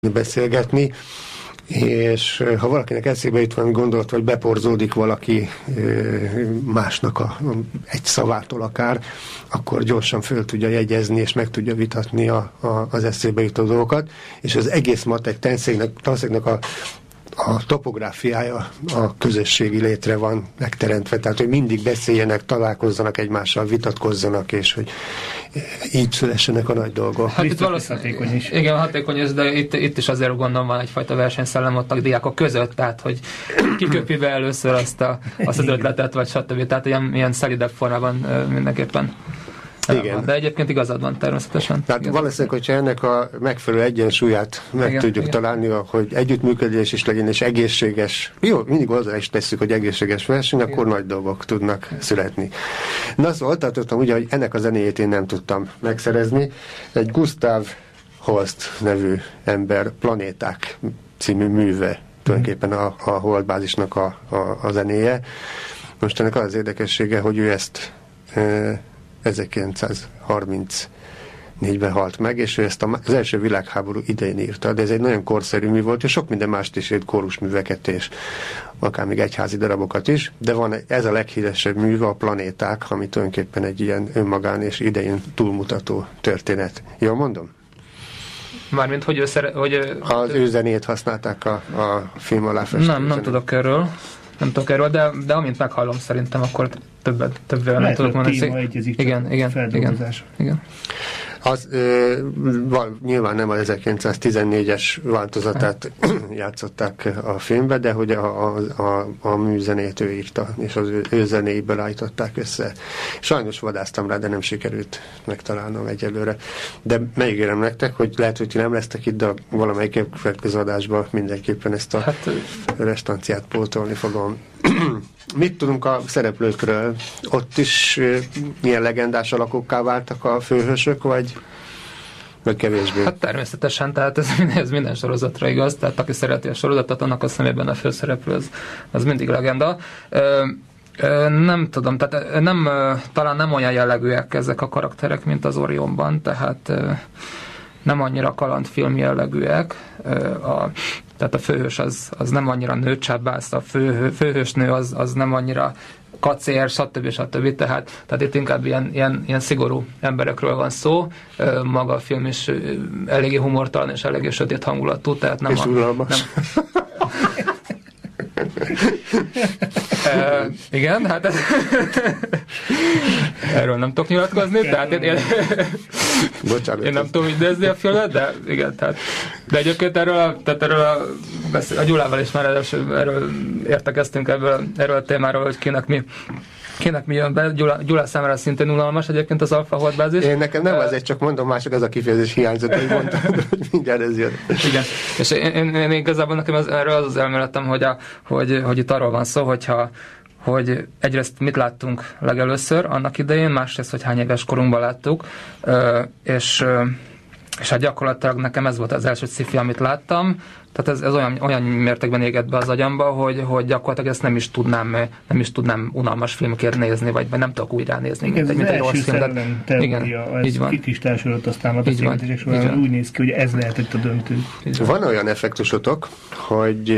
beszélgetni, és ha valakinek eszébe jut valami gondolat, vagy beporzódik valaki másnak egy szavától akár, akkor gyorsan föl tudja jegyezni, és meg tudja vitatni az eszébe jutó dolgokat, és az egész matek tanszéknek a topográfiája a közösségi létre van megteremtve, tehát hogy mindig beszéljenek, találkozzanak egymással, vitatkozzanak, és hogy így szülessenek a nagy dolgok. Hát itt hatékony is. Igen, hatékony is, de itt is azért gondolom van egyfajta versenyszellem ott a diákok között, tehát hogy kiköpi be először azt az ötletet, vagy stb. Tehát ilyen szelidebb formában mindenképpen. Igen. De egyébként igazad van természetesen. Tehát valószínűleg, hogyha ennek a megfelelő egyensúlyát meg tudjuk találni, hogy együttműködés is legyen, és egészséges, jó, mindig hozzá is tesszük, hogy egészséges verseny, akkor nagy dolgok tudnak születni. Na szóval tartottam ugye, hogy ennek a zenéjét én nem tudtam megszerezni. Egy Gustav Holst nevű ember Planéták című műve, tulajdonképpen a holdbázisnak a zenéje. Most ennek az érdekessége, hogy ő ezt 1934-ben halt meg, és ő ezt az első világháború idején írta, de ez egy nagyon korszerű mű volt, és sok minden mást is írt, kórusműveket, és akár még egyházi darabokat is, de van ez a leghíresebb műve, a Planéták, ami tulajdonképpen egy ilyen önmagán és idején túlmutató történet. Jól mondom? Mármint, hogy az ő zenét használták a film alá festő. Nem tudok erről. De amint meghallom, szerintem akkor többvel nem tudok mondani. Igen. Az nyilván nem az 1914-es változatát játszották a filmbe, de hogy a műzenét ő írta, és az ő zenéiből állították össze. Sajnos vadásztam rá, de nem sikerült megtalálnom egyelőre. De megígérem nektek, hogy lehet, hogy ti nem lesztek itt, de valamelyik következő adásban mindenképpen ezt a restanciát pótolni fogom. Mit tudunk a szereplőkről? Ott is milyen legendás alakokká váltak a főhősök, vagy kevésbé? Hát természetesen, tehát ez minden sorozatra igaz, tehát aki szereti a sorozatot, annak a szemében a főszereplő az mindig legenda. Nem tudom, tehát talán nem olyan jellegűek ezek a karakterek, mint az Orionban, tehát nem annyira kalandfilm jellegűek, tehát a főhős az nem annyira nőcsábász, a főhősnő az nem annyira kacér, stb. Tehát itt inkább ilyen szigorú emberekről van szó. Maga a film is eléggé humortalan és eléggé sötét hangulatú, tehát nem és unalmas. Igen, hát erről nem tudok nyilatkozni, tehát én nem tudom idézni a filmet, de igen, tehát de egyébként erről a Gyulával is már erről értekeztünk erről a témáról, hogy kinek mi jön be. Gyula számára szintén unalmas egyébként az Alpha Holdbázis. Én nekem nem azért, csak mondom, mások ez a kifejezés hiányzott, hogy mondtad, hogy mindjárt ez jön. Igen, és én igazából nekem erről az elméletem, hogy itt arról van szó, hogy egyrészt mit láttunk legelőször annak idején, másrészt, hogy hány éves korunkban láttuk, és hát gyakorlatilag nekem ez volt az első sci-fi, amit láttam, tehát ez olyan mértékben égett be az agyamba, hogy gyakorlatilag ezt nem is tudnám unalmas filmként nézni, vagy nem tudok újra nézni, mint egy rossz film. Igen, így van. Kikristályosodott aztán a beszélgetések során úgy néz ki, hogy ez lehetett a döntő. Van olyan effektusotok, hogy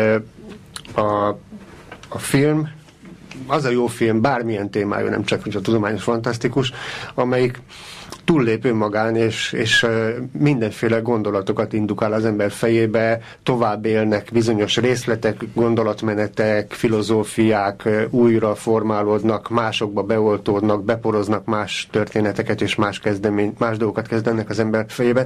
a film, az a jó film, bármilyen témájú, nem csak a tudományos fantasztikus, amelyik túllép önmagán, és mindenféle gondolatokat indukál az ember fejébe, tovább élnek bizonyos részletek, gondolatmenetek, filozófiák, újra formálódnak, másokba beoltódnak, beporoznak más történeteket, és más dolgokat kezdenek az ember fejébe.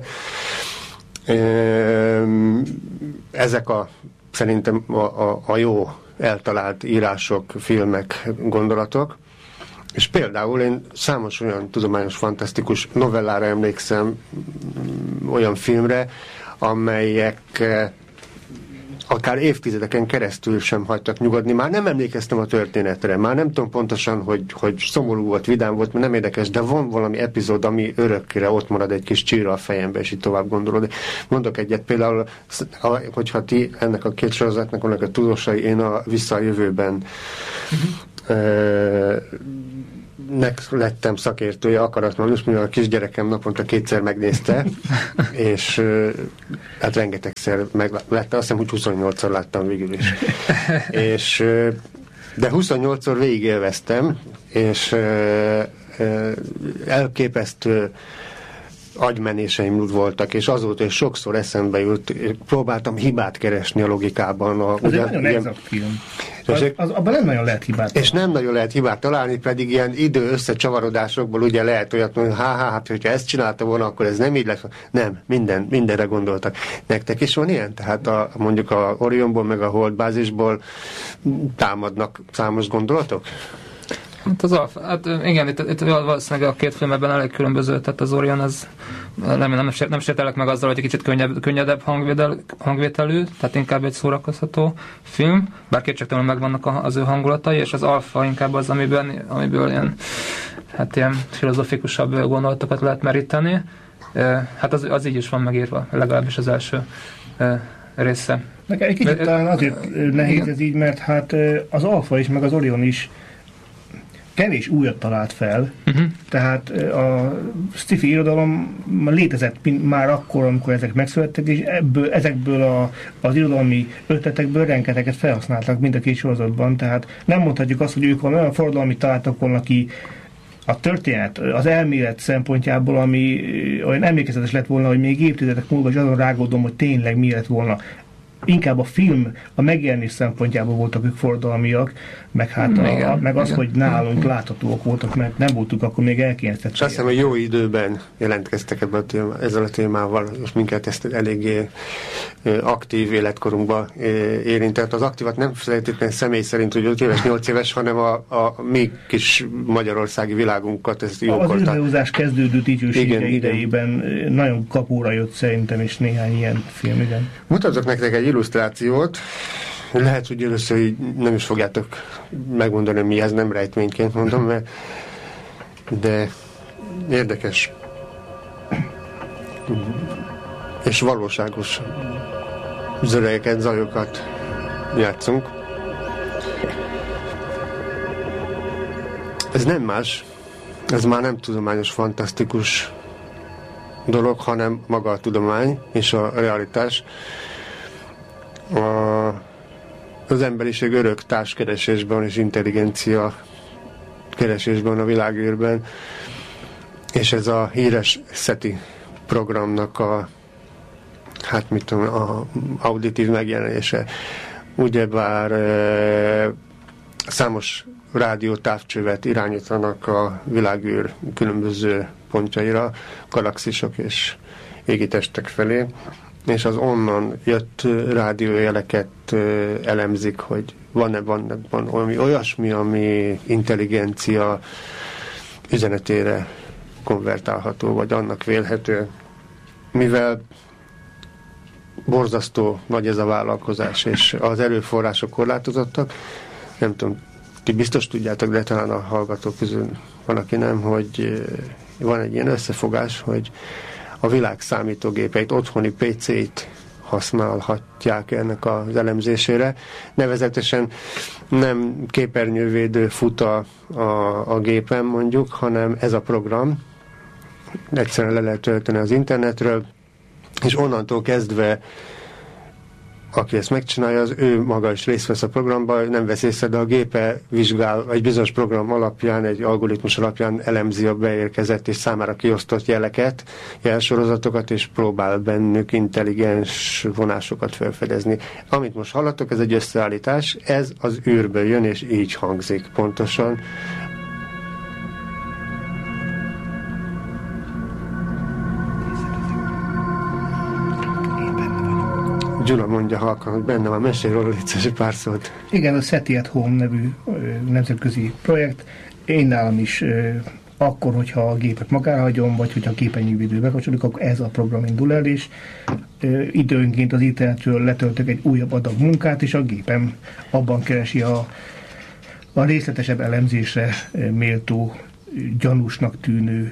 Ezek szerintem a jó eltalált írások, filmek, gondolatok. És például én számos olyan tudományos, fantasztikus novellára emlékszem, olyan filmre, amelyek akár évtizedeken keresztül sem hagytak nyugodni. Már nem emlékeztem a történetre, már nem tudom pontosan, hogy szomorú volt, vidám volt, mert nem érdekes, de van valami epizód, ami örökkére ott marad egy kis csíra a fejembe, és így tovább gondolod. Mondok egyet, például, hogyha ti ennek a két sorozatnak vannak a tudósai, én a Vissza a jövőben lettem szakértője akaratlanul, mivel a kisgyerekem naponta 2-szer megnézte, és hát rengetegszer meglátta, azt hiszem, hogy 28-szor láttam végül is. De 28-szor végig élveztem, és elképesztő agymenéseim voltak, és azóta is sokszor eszembe jut, próbáltam hibát keresni a logikában. Ez egy nagyon exakt film. Abban nem nagyon lehet hibát találni. És nem nagyon lehet hibát találni, pedig ilyen idő összecsavarodásokból ugye lehet olyat mondani, hát hogyha ezt csinálta volna, akkor ez nem így lesz. Nem, mindenre gondoltak. Nektek is van ilyen? Tehát mondjuk a Orionból, meg a Holdbázisból támadnak számos gondolatok? Hát igen, itt valószínűleg a két film ebben elég különböző, tehát az Orion az nem sértelek meg azzal, hogy egy kicsit könnyedebb hangvételű, tehát inkább egy szórakoztató film, bár kétségtelenül megvannak az ő hangulatai, és az Alpha inkább az, amiből ilyen filozofikusabb gondolatokat lehet meríteni. Hát az így is van megírva, legalábbis az első része. Nekem egy kicsit talán azért nehéz ez így, mert hát az Alpha is, meg az Orion is kevés újat talált fel, tehát a sci-fi irodalom létezett már akkor, amikor ezek megszülettek, és ezekből az irodalmi ötletekből rengeteget felhasználtak mind a két sorozatban, tehát nem mondhatjuk azt, hogy ők olyan forradalmi találtak volna ki a történet, az elmélet szempontjából, ami olyan emlékezetes lett volna, hogy még évtizedek múlva is azon rágódom, hogy tényleg mi lett volna. Inkább a film, a megjelenés szempontjából voltak ők forradalmiak, meg hát meg az, hogy nálunk láthatóak voltak, mert nem voltunk akkor még elkényeztetve. És azt hiszem, hogy jó időben jelentkeztek ezzel a témával, és minket ezt eléggé aktív életkorunkban érintett. Az aktívat nem feltétlenül személy szerint, hogy 5 éves, 8 éves, hanem a mi kis magyarországi világunkat ezt jókolta. Az űrhajózás kezdődő dicsősége idejében nagyon kapóra jött szerintem, és néhány ilyen film, igen. Mutatok nektek egy illusztrációt. Lehet, hogy először így nem is fogjátok megmondani, mi ez, nem rejtményként mondom, de érdekes és valóságos zörejeket, zajokat játszunk. Ez nem más, ez már nem tudományos, fantasztikus dolog, hanem maga a tudomány és a realitás. Az emberiség örök társkeresésben és intelligencia keresésben a világűrben, és ez a híres SETI programnak a auditív megjelenése. Ugyebár számos rádiótávcsövet irányítanak a világűr különböző pontjaira, galaxisok és égitestek felé, és az onnan jött rádiójeleket elemzik, hogy van-e olyasmi, ami intelligencia üzenetére konvertálható, vagy annak vélhető. Mivel borzasztó nagy ez a vállalkozás, és az erőforrások korlátozottak, nem tudom, ti biztos tudjátok, de talán a hallgatók közül van, aki nem, hogy van egy ilyen összefogás, hogy a világ számítógépeit, otthoni PC-t használhatják ennek az elemzésére. Nevezetesen nem képernyővédő fut a gépen mondjuk, hanem ez a program egyszerűen le lehet tölteni az internetről, és onnantól kezdve aki ezt megcsinálja, az ő maga is részt vesz a programban, nem vesz észre, de a gépe vizsgál, egy bizonyos program alapján, egy algoritmus alapján elemzi a beérkezett és számára kiosztott jeleket, jelsorozatokat, és próbál bennük intelligens vonásokat felfedezni. Amit most hallatok, ez egy összeállítás, ez az űrből jön, és így hangzik pontosan. Gyula mondja halkan, hogy benne van, mesélj róla egy pár szót. Igen, a SETI at Home nevű nemzetközi projekt. Én nálam is akkor, hogyha a gépet magára hagyom, vagy hogyha a képernyővédő bekapcsolódik, akkor ez a program indul el, és időnként az internetről letöltök egy újabb adag munkát, és a gépem abban keresi a részletesebb elemzésre méltó, gyanúsnak tűnő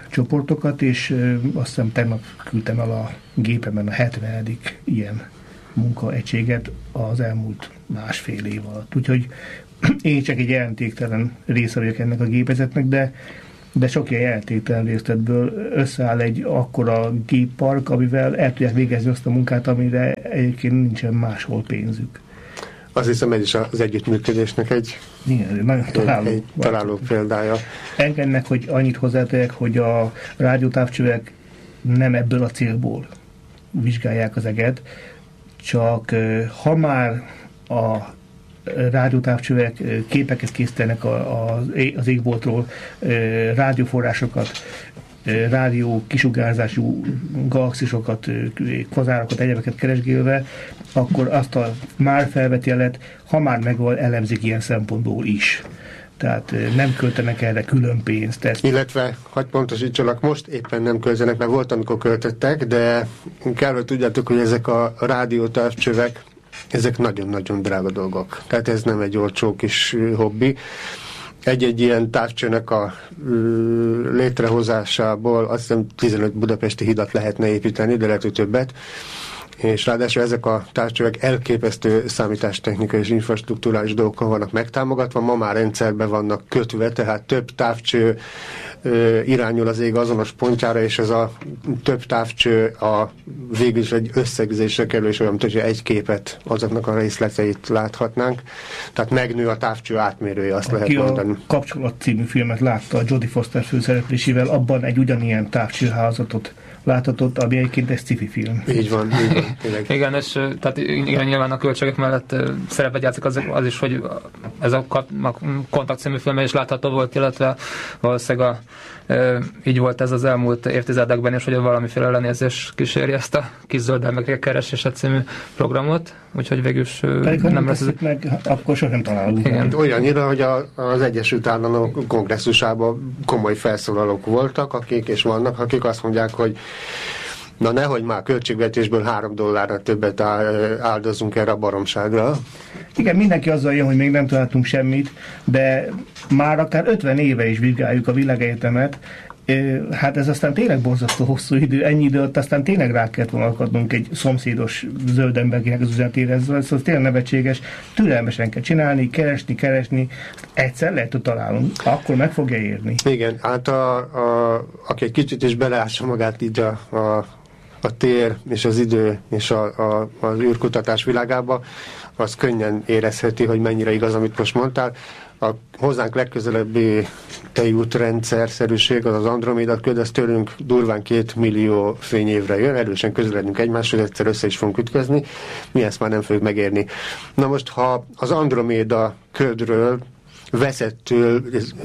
jelcsoportokat, és azt hiszem tegnap küldtem el a gépemen a 70. ilyen munkaegységet az elmúlt másfél év alatt. Úgyhogy én csak egy jelentéktelen része vagyok ennek a gépezetnek, de sok ilyen jelentéktelen részletből összeáll egy akkora géppark, amivel el tudják végezni azt a munkát, amire egyébként nincsen máshol pénzük. Azt hiszem, ez is az együttműködésnek egy találó példája. Engednek, hogy annyit hozzátegyek, hogy a rádiótávcsövek nem ebből a célból vizsgálják az eget, csak ha már a rádiótávcsövek képeket készítenek az égboltról, rádióforrásokat, rádió kisugárzású galaxisokat, kvazárokat, egyebeket keresgélve, akkor azt a már felvett jelet, ha már megvan, elemzik ilyen szempontból is. Tehát nem költenek erre külön pénzt. Illetve, hadd pontosítsalak, most éppen nem költenek, mert volt, amikor költöttek, de kell, hogy tudjátok, hogy ezek a rádiótávcsövek, ezek nagyon-nagyon drága dolgok. Tehát ez nem egy olcsó kis hobbi. Egy-egy ilyen távcsőnek a létrehozásából azt hiszem 15 budapesti hidat lehetne építeni, de lehet, hogy többet. És ráadásul ezek a távcsövek elképesztő számítástechnikai és infrastruktúrális dolgokkal vannak megtámogatva, ma már rendszerbe vannak kötve, tehát több távcső irányul az ég azonos pontjára, és ez a több távcső végül is egy összegzésre kerül, és olyan, mint hogy egy képet, azoknak a részleteit láthatnánk. Tehát megnő a távcső átmérője, azt lehet mondani. A Kapcsolat című filmet látta a Jodie Foster főszereplésével, abban egy ugyanilyen távcsőházatot láthatott, ami egyébként egy sci-fi film. Így van. Igen, és tehát igen, nyilván a költségek mellett szerepet játszik az is, hogy ez a Kontakt című filmben is látható volt, illetve valószínűleg így volt ez az elmúlt évtizedekben is, hogy valamiféle lenézés kíséri ezt a kis zöldelmekre keresése című programot, úgyhogy végülis nem lesz meg, akkor sosem találunk. Olyannyira, hogy az Egyesült Államok kongresszusában komoly felszólalók voltak, és vannak, akik azt mondják, hogy na nehogy már költségvetésből $3 többet áldozunk erre a baromságra. Igen, mindenki azzal jön, hogy még nem találtunk semmit, de már akár 50 éve is vizsgáljuk a világegyetemet. Hát ez aztán tényleg borzasztó hosszú idő, ennyi idő ott aztán tényleg rá kellett volna akadnunk egy szomszédos zöld emberkének az üzenetére, ez tényleg nevetséges, türelmesen kell csinálni, keresni, egyszer lehet, hogy találunk, akkor meg fogja érni. Igen, hát aki egy kicsit is beleássa magát így a tér és az idő és az űrkutatás világába, az könnyen érezheti, hogy mennyire igaz, amit most mondtál. A hozzánk legközelebbi tejútrendszerszerűség, az Andromeda köd, az tőlünk durván 2 millió fényévre jön, erősen közeledünk egymáshoz, egyszer össze is fogunk ütközni, mi ezt már nem fogjuk megérni. Na most, ha az Andromeda ködről veszettől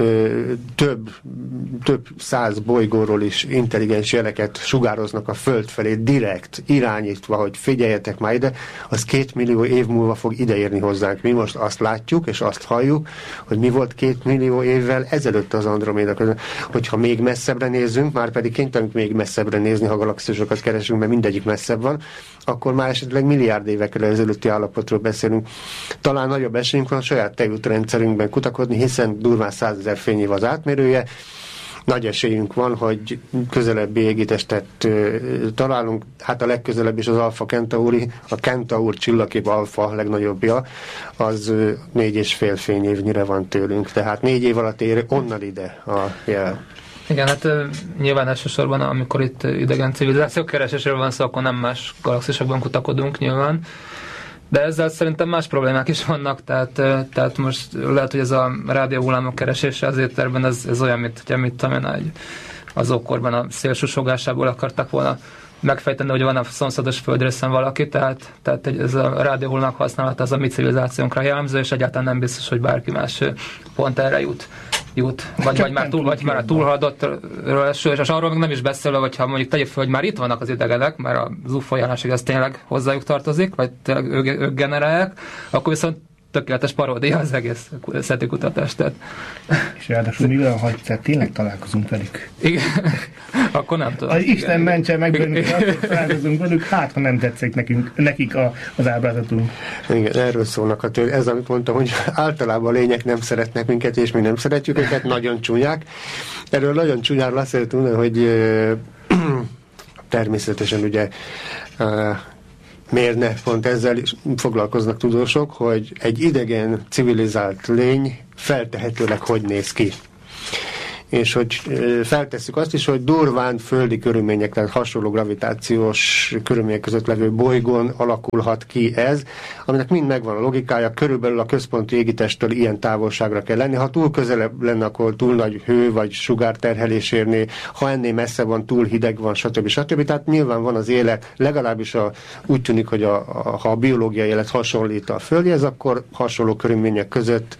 több száz bolygóról is intelligens jeleket sugároznak a Föld felé direkt, irányítva, hogy figyeljetek már ide, az 2 millió év múlva fog ideérni hozzánk. Mi most azt látjuk, és azt halljuk, hogy mi volt 2 millió évvel ezelőtt az Androméda között. Hogyha még messzebbre nézzünk, már pedig kénytelenek még messzebbre nézni, ha galaxisokat keresünk, mert mindegyik messzebb van, akkor már esetleg milliárd évekkel ezelőtti állapotról beszélünk. Talán nagyobb esélyünk van a saját tejútrendszerünkben kutakodni, hiszen durván 100 000 fényév az átmérője. Nagy esélyünk van, hogy közelebbi égitestet találunk. Hát a legközelebb is az Alpha Centauri, a Centaur csillagkép Alpha legnagyobbja, az 4,5 fényévnyire van tőlünk. Tehát 4 év alatt ér onnan ide a jel. Igen, hát nyilván elsősorban, amikor itt idegen civilizációk keresésről van szó, akkor nem más galaxisokban kutakodunk nyilván. De ezzel szerintem más problémák is vannak, tehát most lehet, hogy ez a rádióhullámok keresése az étterben, ez olyan, mint az ókorban a szélsusogásából akartak volna megfejteni, hogy van a szomszédos földrészen valaki, tehát ez a rádióhullámok használata az a mi civilizációnkra jellemző, és egyáltalán nem biztos, hogy bárki más pont erre jut. Vagy már túlhaladott és arról még nem is beszélve, hogyha mondjuk tegyük fel, hogy már itt vannak az idegenek, mert az UFO jelenség az tényleg hozzájuk tartozik, vagy tényleg ők generálják, akkor viszont tökéletes paródia az egész SETI kutatás. Tehát. És ráadásul mivel ha tényleg találkozunk velük. Igen, akkor nem tudom. Az Isten mentse meg bennünket, találkozunk velük, hát ha nem tetszik nekik az ábrázatunk. Igen, erről szólnak a ez amit mondtam, hogy általában a lények nem szeretnek minket, és mi nem szeretjük őket, nagyon csúnyák. Erről nagyon csúnyáról azt szeretném, hogy természetesen ugye miért ne pont ezzel is foglalkoznak tudósok, hogy egy idegen, civilizált lény feltehetőleg hogy néz ki. És hogy feltesszük azt is, hogy durván földi körülmények, tehát hasonló gravitációs körülmények között levő bolygón alakulhat ki ez, aminek mind megvan a logikája, körülbelül a központi égitesttől ilyen távolságra kell lenni. Ha túl közelebb lenne, akkor túl nagy hő vagy sugárterhelés érné, ha ennél messze van, túl hideg van, stb. Tehát nyilván van az élet, legalábbis úgy tűnik, hogy ha a biológiai élet hasonlít a Földihez, akkor hasonló körülmények között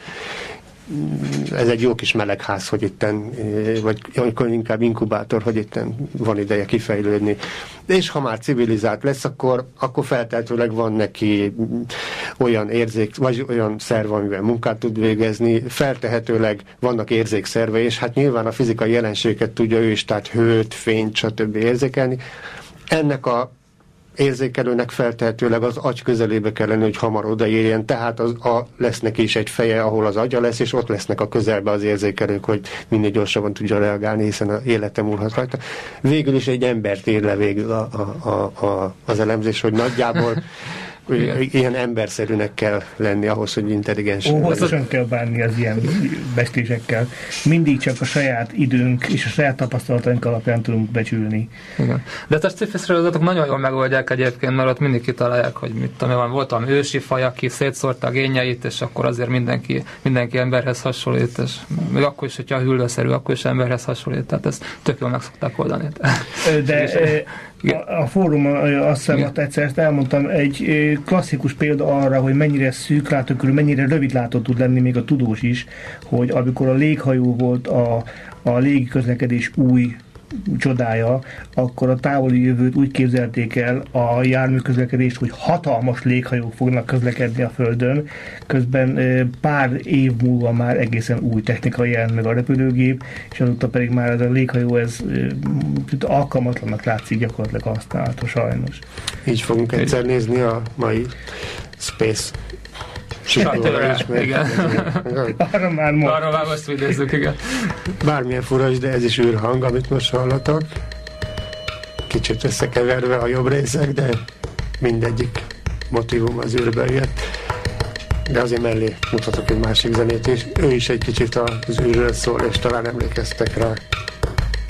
ez egy jó kis melegház, hogy itten, vagy inkább inkubátor, hogy itten van ideje kifejlődni. És ha már civilizált lesz, akkor feltehetőleg van neki olyan érzék, vagy olyan szerv, amivel munkát tud végezni, feltehetőleg vannak érzékszerve, és hát nyilván a fizikai jelenségeket tudja ő is, tehát hőt, fényt, stb. Érzékelni. Ennek a érzékelőnek feltehetőleg az agy közelébe kell lenni, hogy hamar odaérjen, tehát lesz neki is egy feje, ahol az agya lesz, és ott lesznek a közelbe az érzékelők, hogy minél gyorsabban tudja reagálni, hiszen az élete múlhat rajta. Végül is egy embert ér le végül az elemzés, hogy nagyjából ilyen emberszerűnek kell lenni ahhoz, hogy intelligens. Óvatosan kell bánni az ilyen bestésekkel. Mindig csak a saját időnk és a saját tapasztalataink alapján tudunk becsülni. Igen. De a sci-fi sorozatok nagyon jól megoldják egyébként, mert ott mindig kitalálják, hogy mit tudom, volt valami ősi faj, aki szétszórta a génjeit, és akkor azért mindenki emberhez hasonlít, és még akkor is, hogyha hüllőszerű, akkor is emberhez hasonlít. Tehát ezt tök jól meg szokták oldani. De a fórumon azt hiszem, egyszer elmondtam, egy klasszikus példa arra, hogy mennyire szűk látókörű, mennyire rövidlátó tud lenni még a tudós is, hogy amikor a léghajó volt a légi közlekedés új csodája, akkor a távoli jövőt úgy képzelték el a járműközlekedést, hogy hatalmas léghajók fognak közlekedni a Földön, közben pár év múlva már egészen új technika jelent meg a repülőgép, és azóta pedig már ez a léghajó alkalmatlannak látszik gyakorlatilag használható, sajnos. Így fogunk egyszer nézni a mai Space igen. Arra már most idézzük, igen. Bármilyen fura is, de ez is űrhang, amit most hallatok. Kicsit összekeverve a jobb részek, de mindegyik motívum az űrből jött. De azért mellé mutatok egy másik zenét is. Ő is egy kicsit az űrről szól, és talán emlékeztek rá.